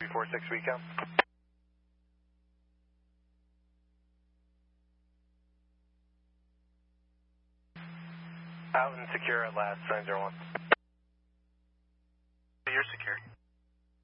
346 recount. Out and secure at last, 901. You're secure.